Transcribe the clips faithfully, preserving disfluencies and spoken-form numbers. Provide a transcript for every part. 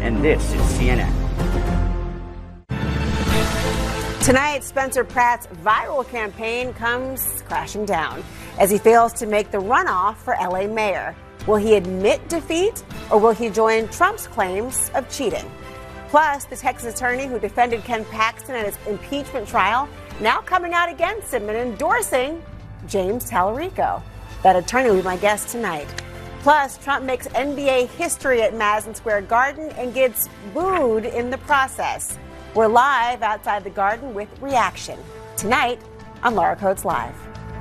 and this is C N N. Tonight, Spencer Pratt's viral campaign comes crashing down as he fails to make the runoff for L A mayor. Will he admit defeat, or will he join Trump's claims of cheating? Plus, the Texas attorney who defended Ken Paxton at his impeachment trial now coming out against him and endorsing James Tallarico. That attorney will be my guest tonight. Plus, Trump makes N B A history at Madison Square Garden and gets booed in the process. We're live outside the Garden with reaction tonight on Laura Coates Live.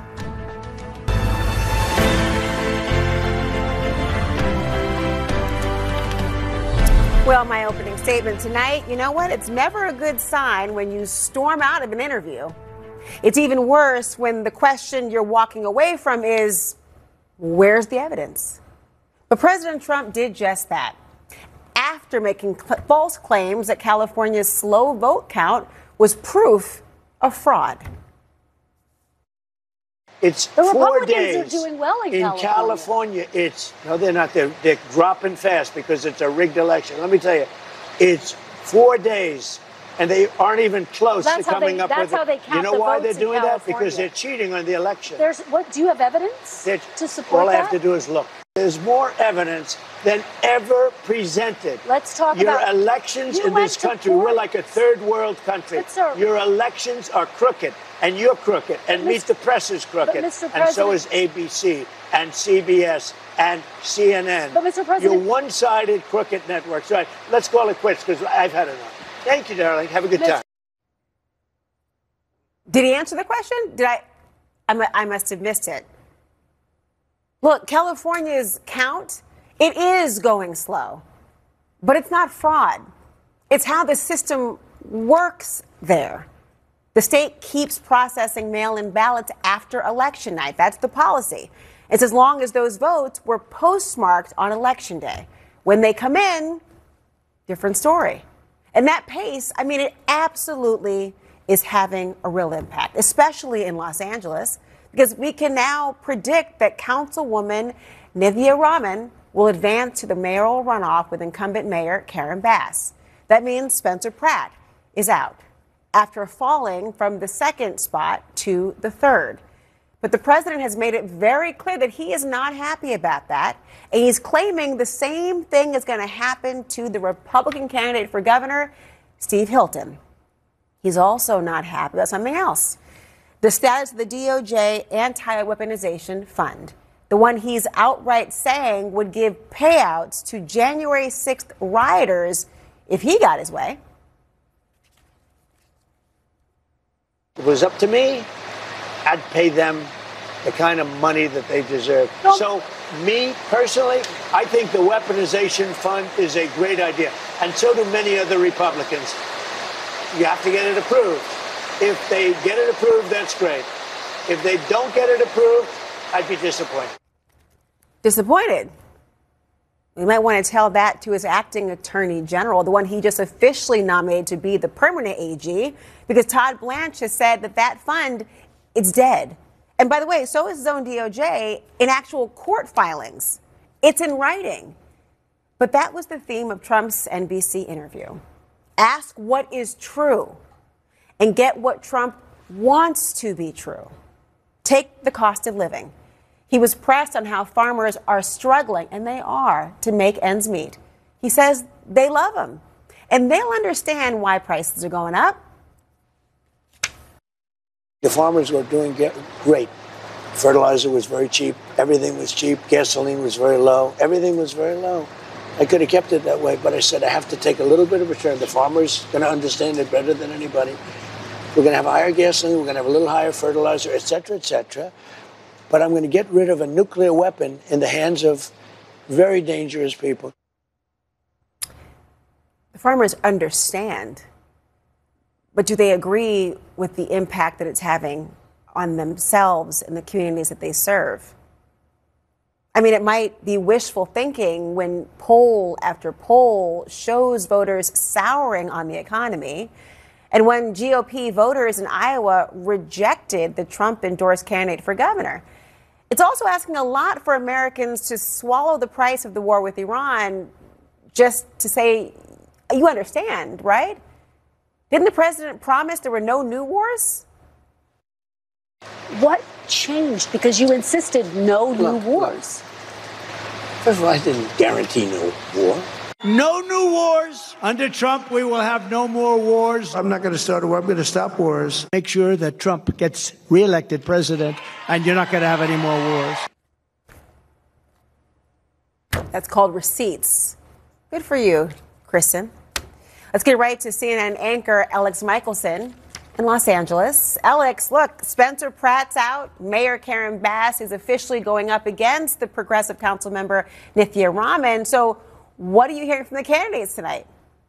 Well, my opening statement tonight, you know what? It's never a good sign when you storm out of an interview. It's even worse when the question you're walking away from is, where's the evidence? But President Trump did just that. After making cl- false claims that California's slow vote count was proof of fraud. It's the four Republicans days. are doing well in, in California. California. It's no, they're not. They're, they're dropping fast because it's a rigged election. Let me tell you, it's four days, and they aren't even close well, to coming they, up that's with. How they it. count You know the why votes they're doing in that? California. Because they're cheating on the election. There's what? Do you have evidence they're, to support all that? I have to do is look. There's more evidence than ever presented. Let's talk Your about your elections you in this country. Court. We're like a third world country. Sir, your elections are crooked, and you're crooked, and Meet the Press is crooked, and so is A B C and C B S and C N N. But Mister President, you're one-sided crooked networks. Right? Let's call it quits because I've had enough. Thank you, darling. Have a good time. Did he answer the question? Did I? I, I must have missed it. Look, California's count, it is going slow, but it's not fraud. It's how the system works there. The state keeps processing mail-in ballots after election night. That's the policy. It's as long as those votes were postmarked on election day. When they come in, different story. And that pace, I mean, it absolutely is having a real impact, especially in Los Angeles, because we can now predict that Councilwoman Nithya Raman will advance to the mayoral runoff with incumbent Mayor Karen Bass. That means Spencer Pratt is out after falling from the second spot to the third. But the president has made it very clear that he is not happy about that. And he's claiming the same thing is going to happen to the Republican candidate for governor, Steve Hilton. He's also not happy about something else. The status of the D O J Anti-Weaponization Fund, the one he's outright saying would give payouts to January sixth rioters if he got his way. If it was up to me, I'd pay them the kind of money that they deserve. Nope. So, me personally, I think the weaponization fund is a great idea. And so do many other Republicans. You have to get it approved. If they get it approved, that's great. If they don't get it approved, I'd be disappointed. Disappointed? We might want to tell that to his acting attorney general, the one he just officially nominated to be the permanent A G, because Todd Blanche has said that that fund, it's dead. And by the way, so is his own D O J in actual court filings. It's in writing. But that was the theme of Trump's N B C interview. Ask what is true and get what Trump wants to be true. Take the cost of living. He was pressed on how farmers are struggling, and they are, to make ends meet. He says they love him, and they'll understand why prices are going up. The farmers were doing great. Fertilizer was very cheap. Everything was cheap. Gasoline was very low. Everything was very low. I could have kept it that way, but I said I have to take a little bit of a turn. The farmer's going to understand it better than anybody. We're going to have higher gasoline. We're going to have a little higher fertilizer, et cetera, et cetera. But I'm going to get rid of a nuclear weapon in the hands of very dangerous people. The farmers understand, but do they agree with the impact that it's having on themselves and the communities that they serve? I mean, it might be wishful thinking when poll after poll shows voters souring on the economy. And when G O P voters in Iowa rejected the Trump-endorsed candidate for governor. It's also asking a lot for Americans to swallow the price of the war with Iran just to say You understand, right? Didn't the president promise there were no new wars? What changed? Because you insisted no new Look, wars. First of all, I didn't guarantee no war. No new wars. Under Trump, we will have no more wars. I'm not going to start a war. I'm going to stop wars. Make sure that Trump gets reelected president, and you're not going to have any more wars. That's called receipts. Good for you, Kristen. Let's get right to C N N anchor Alex Michelson in Los Angeles. Alex, look, Spencer Pratt's out. Mayor Karen Bass is officially going up against the Progressive Council member Nithya Raman. So what are you hearing from the candidates tonight?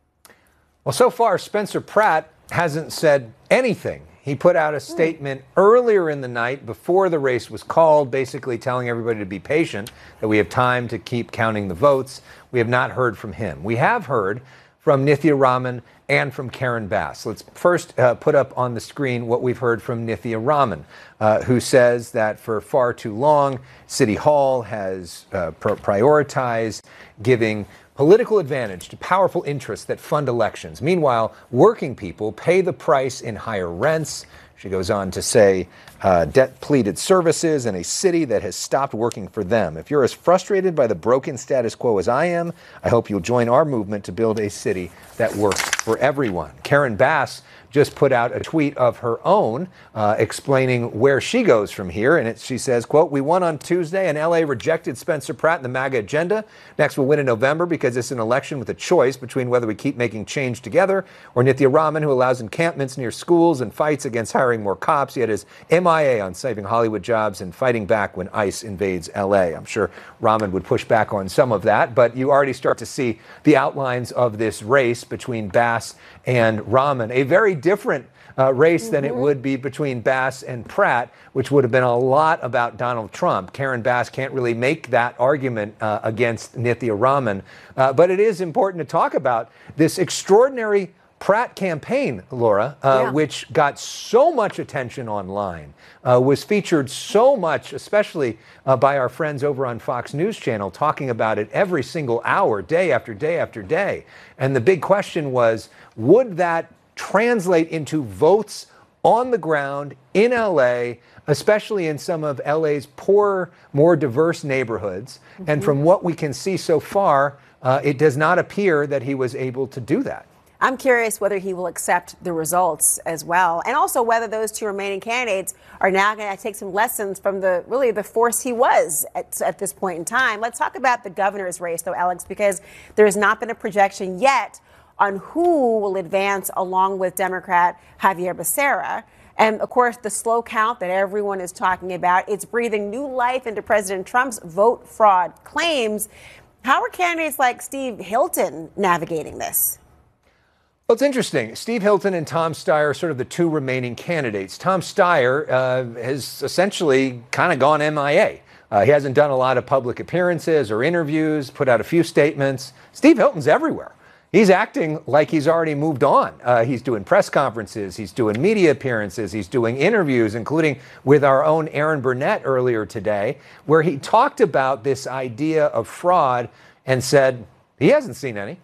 Well, so far, Spencer Pratt hasn't said anything. He put out a statement earlier in the night before the race was called, basically telling everybody to be patient, that we have time to keep counting the votes. We have not heard from him. We have heard from Nithya Raman and from Karen Bass. Let's first uh, put up on the screen what we've heard from Nithya Raman, uh, who says that for far too long, City Hall has uh, pr- prioritized giving political advantage to powerful interests that fund elections. Meanwhile, working people pay the price in higher rents. She goes on to say, uh, debt-pleated services in a city that has stopped working for them. If you're as frustrated by the broken status quo as I am, I hope you'll join our movement to build a city that works for everyone. Karen Bass just put out a tweet of her own uh, explaining where she goes from here. And it, she says, quote, we won on Tuesday and L A rejected Spencer Pratt and the MAGA agenda. Next, we'll win in November because it's an election with a choice between whether we keep making change together or Nithya Raman, who allows encampments near schools and fights against hiring more cops, yet is M I A on saving Hollywood jobs and fighting back when ICE invades L A. I'm sure Raman would push back on some of that, but you already start to see the outlines of this race between Bass and Raman, a very different uh, race mm-hmm. than it would be between Bass and Pratt, which would have been a lot about Donald Trump. Karen Bass can't really make that argument uh, against Nithya Raman, uh, but it is important to talk about this extraordinary Pratt campaign, Laura, uh, yeah. which got so much attention online, uh, was featured so much, especially uh, by our friends over on Fox News Channel, talking about it every single hour, day after day after day. And the big question was, would that translate into votes on the ground in L A, especially in some of L A's poorer, more diverse neighborhoods? Mm-hmm. And from what we can see so far, uh, it does not appear that he was able to do that. I'm curious whether he will accept the results as well, and also whether those two remaining candidates are now going to take some lessons from the really the force he was at, at this point in time. Let's talk about the governor's race, though, Alex, because there has not been a projection yet on who will advance along with Democrat Xavier Becerra. And, of course, the slow count that everyone is talking about, it's breathing new life into President Trump's vote fraud claims. How are candidates like Steve Hilton navigating this? Well, it's interesting. Steve Hilton and Tom Steyer are sort of the two remaining candidates. Tom Steyer uh, has essentially kind of gone M I A. Uh, he hasn't done a lot of public appearances or interviews, put out a few statements. Steve Hilton's everywhere. He's acting like he's already moved on. Uh, he's doing press conferences. He's doing media appearances. He's doing interviews, including with our own Aaron Burnett earlier today, where he talked about this idea of fraud and said he hasn't seen any.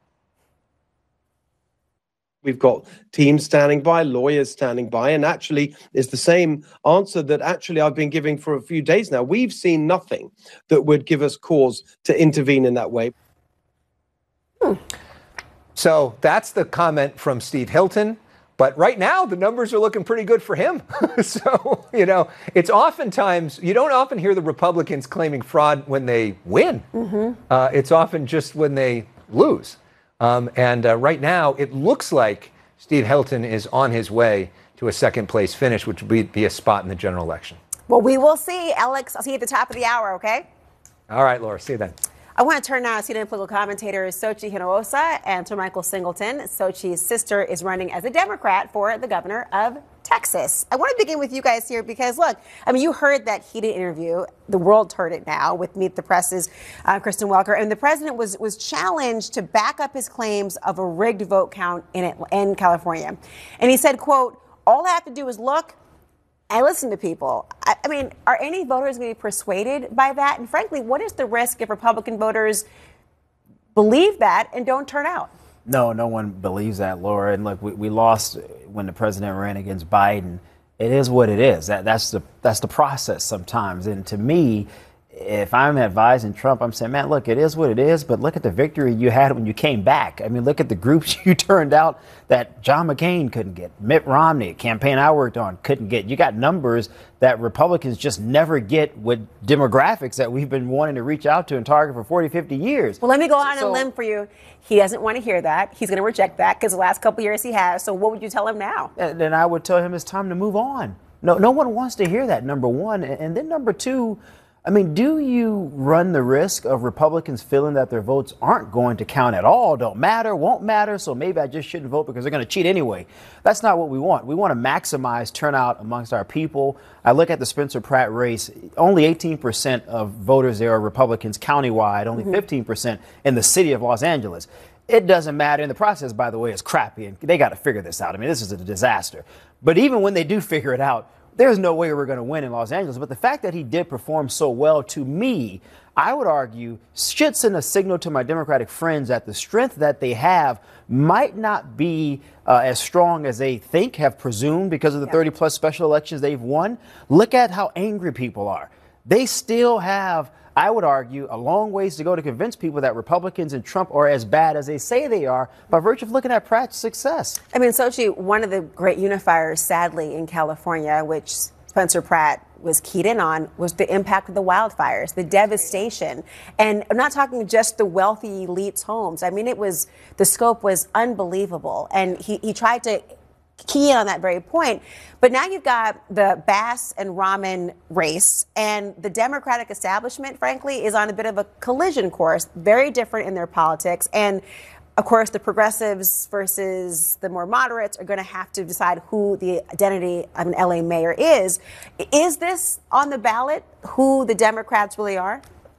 We've got teams standing by, lawyers standing by, and actually it's the same answer that actually I've been giving for a few days now. We've seen nothing that would give us cause to intervene in that way. Hmm. So that's the comment from Steve Hilton. But right now, the numbers are looking pretty good for him. So, you know, it's oftentimes, you don't often hear the Republicans claiming fraud when they win. Mm-hmm. Uh, it's often just when they lose. Um, and uh, right now, it looks like Steve Hilton is on his way to a second place finish, which would be, be a spot in the general election. Well, we will see, Alex. I'll see you at the top of the hour, okay? All right, Laura. See you then. I want to turn now to C N N political commentators Xochitl Hinojosa and Sir Michael Singleton. Xochitl's sister is running as a Democrat for the governor of Texas. I want to begin with you guys here because, look, I mean, you heard that heated interview. The world's heard it now with Meet the Press's uh, Kristen Welker. And the president was was challenged to back up his claims of a rigged vote count in, it, in California. And he said, quote, all I have to do is look. I listen to people. I, I mean, are any voters going to be persuaded by that? And frankly, what is the risk if Republican voters believe that and don't turn out? No, no one believes that, Laura. And look, we, we lost when the president ran against Biden. It is what it is. That that's the that's the process sometimes. And to me, if I'm advising Trump, I'm saying, man, look, it is what it is. But look at the victory you had when you came back. I mean, look at the groups you turned out that John McCain couldn't get. Mitt Romney, a campaign I worked on, couldn't get. You got numbers that Republicans just never get with demographics that we've been wanting to reach out to and target for forty, fifty years. Well, let me go on So- a limb for you. He doesn't want to hear that. He's going to reject that because the last couple of years he has. So what would you tell him now? And then I would tell him it's time to move on. No, no one wants to hear that, number one. And and then number two, I mean, do you run the risk of Republicans feeling that their votes aren't going to count at all, don't matter, won't matter, so maybe I just shouldn't vote because they're going to cheat anyway? That's not what we want. We want to maximize turnout amongst our people. I look at the Spencer Pratt race. Only eighteen percent of voters there are Republicans countywide, only Mm-hmm. fifteen percent in the city of Los Angeles. It doesn't matter. And the process, by the way, is crappy, and they got to figure this out. I mean, this is a disaster. But even when they do figure it out, there's no way we're going to win in Los Angeles. But the fact that he did perform so well, to me, I would argue, should send a signal to my Democratic friends that the strength that they have might not be uh, as strong as they think, have presumed, because of the thirty plus special elections they've won. Look at how angry people are. They still have, I would argue, a long ways to go to convince people that Republicans and Trump are as bad as they say they are by virtue of looking at Pratt's success. I mean, Sochi, one of the great unifiers, sadly, in California, which Spencer Pratt was keyed in on, was the impact of the wildfires, the devastation. And I'm not talking just the wealthy elites' homes. I mean, it was, the scope was unbelievable. And he, he tried to key in on that very point. But now you've got the Bass and Rahman race, and the Democratic establishment, frankly, is on a bit of a collision course, very different in their politics. And of course, the progressives versus the more moderates are going to have to decide who the identity of an L A mayor is. Is this on the ballot, who the Democrats really are?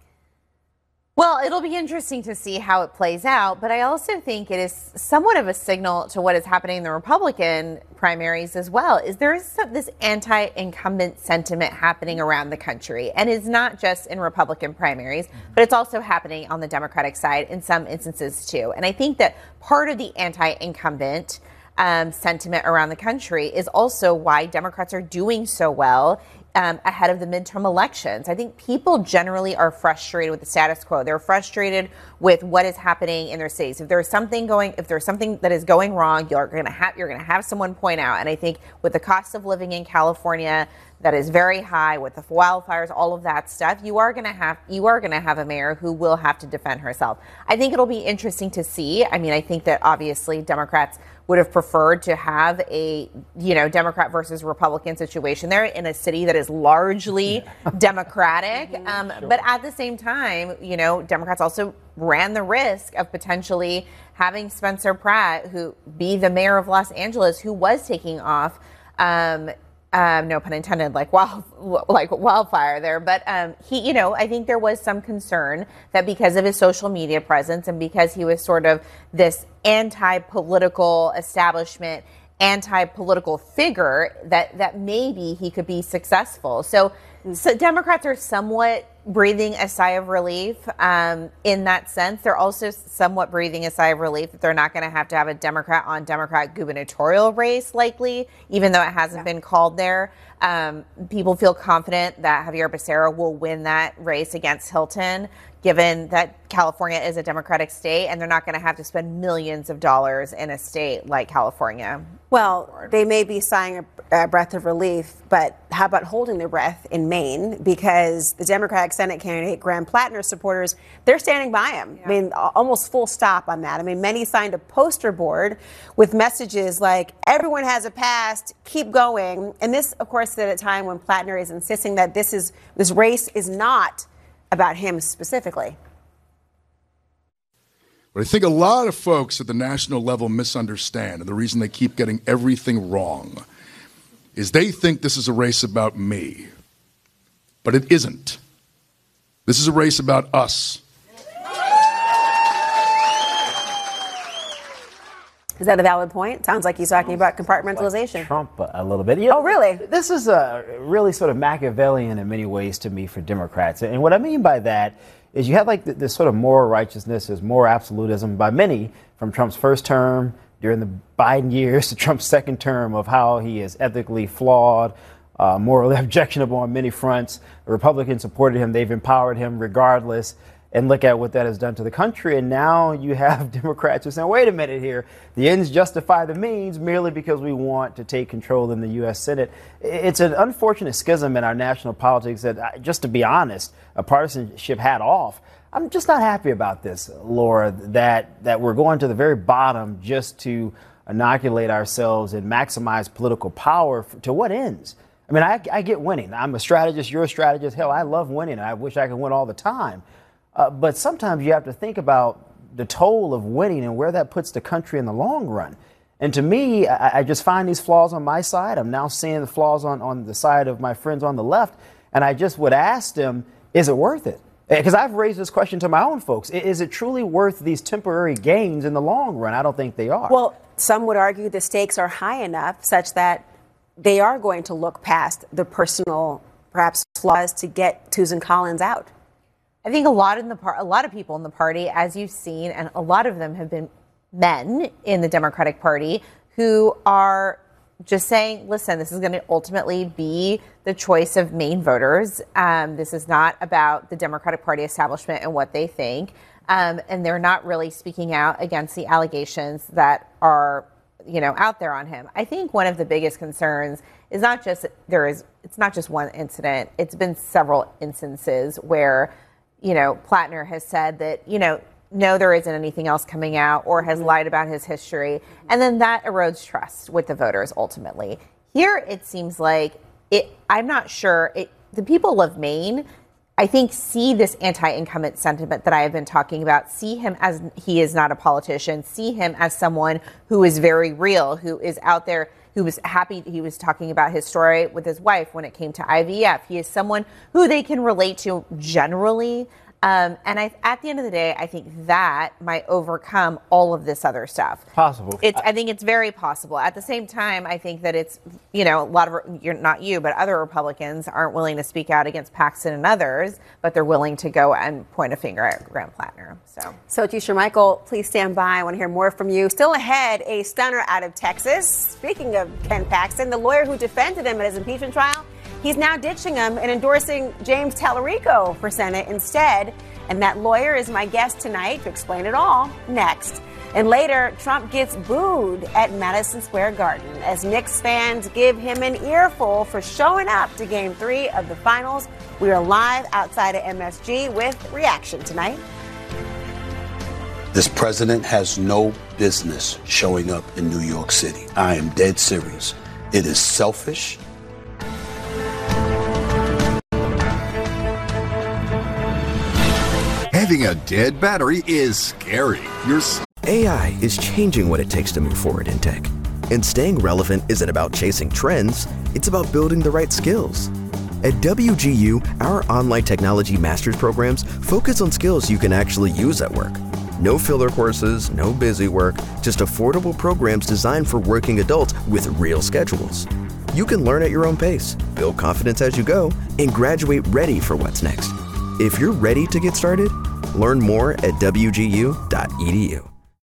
Well, it'll be interesting to see how it plays out, but I also think it is somewhat of a signal to what is happening in the Republican primaries as well. Is there is some, this anti-incumbent sentiment happening around the country, and it's not just in Republican primaries, but it's also happening on the Democratic side in some instances too. And I think that part of the anti-incumbent um, sentiment around the country is also why Democrats are doing so well Um, ahead of the midterm elections. I think people generally are frustrated with the status quo. They're frustrated with what is happening in their cities. If there's something going, if there's something that is going wrong, you're going to have you're going to have someone point out. And I think with the cost of living in California that is very high, with the wildfires, all of that stuff, you are going to have you are going to have a mayor who will have to defend herself. I think it'll be interesting to see. I mean, I think that obviously Democrats would have preferred to have a, you know, Democrat versus Republican situation there in a city that is largely Democratic. Um, sure. But at the same time, you know, Democrats also ran the risk of potentially having Spencer Pratt, who be the mayor of Los Angeles, who was taking off, um, um, no pun intended, like wild, like wildfire there. But um, he, you know, I think there was some concern that because of his social media presence and because he was sort of this anti-political establishment, anti-political figure, that that maybe he could be successful. So, so Democrats are somewhat breathing a sigh of relief um, in that sense. They're also somewhat breathing a sigh of relief that they're not going to have to have a Democrat on Democrat gubernatorial race, likely, even though it hasn't yeah. been called there. Um, people feel confident that Javier Becerra will win that race against Hilton, given that California is a Democratic state and they're not going to have to spend millions of dollars in a state like California. Well, they may be sighing a, a breath of relief, but how about holding their breath in Maine? Because the Democratic Senate candidate, Graham Plattner's supporters, they're standing by him. Yeah. I mean, almost full stop on that. I mean, many signed a poster board with messages like, everyone has a past, keep going. And this, of course, at a time when Plattner is insisting that this is this race is not about him specifically. But I think a lot of folks at the national level misunderstand, and the reason they keep getting everything wrong is they think this is a race about me. But it isn't. This is a race about us. Is that a valid point? Sounds like he's talking about compartmentalization. Like Trump a little bit. You know, oh, really? This is a really sort of Machiavellian in many ways to me for Democrats. And what I mean by that is you have like this sort of moral righteousness, this moral absolutism by many from Trump's first term, during the Biden years, to Trump's second term, of how he is ethically flawed, uh, morally objectionable on many fronts. The Republicans supported him. They've empowered him regardless. And look at what that has done to the country. And now you have Democrats who are saying, wait a minute here, the ends justify the means merely because we want to take control in the U S Senate. It's an unfortunate schism in our national politics that, just to be honest, a partisanship hat off. I'm just not happy about this, Laura, that, that we're going to the very bottom just to inoculate ourselves and maximize political power. For, to what ends? I mean, I, I get winning. I'm a strategist. You're a strategist. Hell, I love winning. I wish I could win all the time. Uh, but sometimes you have to think about the toll of winning and where that puts the country in the long run. And to me, I, I just find these flaws on my side. I'm now seeing the flaws on, on the side of my friends on the left. And I just would ask them, is it worth it? Because I've raised this question to my own folks. Is it truly worth these temporary gains in the long run? I don't think they are. Well, some would argue the stakes are high enough such that they are going to look past the personal, perhaps, flaws to get Susan Collins out. I think a lot in the par- a lot of people in the party, as you've seen, and a lot of them have been men in the Democratic Party who are just saying, listen, this is going to ultimately be the choice of Maine voters. Um, this is not about the Democratic Party establishment and what they think. Um, and they're not really speaking out against the allegations that are, you know, out there on him. I think one of the biggest concerns is not just there is it's not just one incident. It's been several instances where, you know, Plattner has said that, you know, no, there isn't anything else coming out, or has lied about his history. And then that erodes trust with the voters ultimately. Here, it seems like it, I'm not sure, it, the people of Maine, I think, see this anti-incumbent sentiment that I have been talking about, see him as he is not a politician, see him as someone who is very real, who is out there, who was happy. He was talking about his story with his wife when it came to I V F. He is someone who they can relate to generally. Um, and I, at the end of the day, I think that might overcome all of this other stuff. Possible. It's, I think it's very possible. At the same time, I think that it's, you know, a lot of, you're not you, but other Republicans aren't willing to speak out against Paxton and others, but they're willing to go and point a finger at Graham Plattner. So, So, Tisha Michael, please stand by. I want to hear more from you. Still ahead, a stunner out of Texas. Speaking of Ken Paxton, the lawyer who defended him at his impeachment trial, he's now ditching him and endorsing James Tallarico for Senate instead. And that lawyer is my guest tonight to explain it all next. And later, Trump gets booed at Madison Square Garden as Knicks fans give him an earful for showing up to Game three of the finals. We are live outside of M S G with reaction tonight. This president has no business showing up in New York City. I am dead serious. It is selfish. Having a dead battery is scary. You're s- A I is changing what it takes to move forward in tech. And staying relevant isn't about chasing trends, it's about building the right skills. At W G U, our online technology master's programs focus on skills you can actually use at work. No filler courses, no busy work, just affordable programs designed for working adults with real schedules. You can learn at your own pace, build confidence as you go, and graduate ready for what's next. If you're ready to get started, learn more at W G U dot E D U.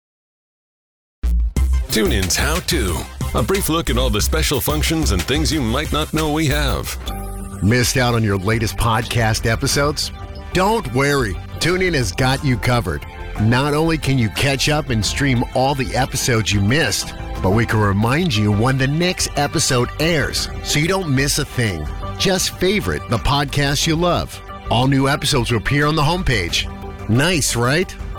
TuneIn's How To. A brief look at all the special functions and things you might not know we have. Missed out on your latest podcast episodes? Don't worry. TuneIn has got you covered. Not only can you catch up and stream all the episodes you missed, but we can remind you when the next episode airs so you don't miss a thing. Just favorite the podcast you love. All new episodes will appear on the homepage. Nice, right?